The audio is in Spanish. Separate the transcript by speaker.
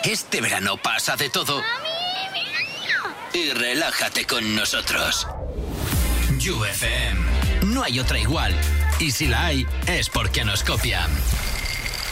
Speaker 1: Este verano pasa de todo. Y relájate con nosotros. You FM. No hay otra igual. Y si la hay, es porque nos copian.